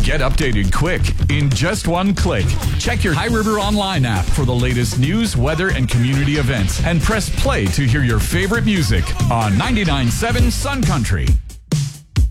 Get updated quick in just one click. Check your High River Online app for the latest news, weather, and community events. And press play to hear your favorite music on 99.7 Sun Country.